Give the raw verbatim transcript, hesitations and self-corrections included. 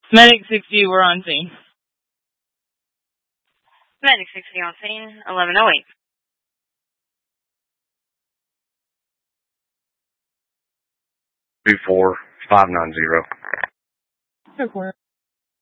Medic sixty, we're on scene. Medic sixty on scene, eleven oh eight. two four five nine zero. Go for it.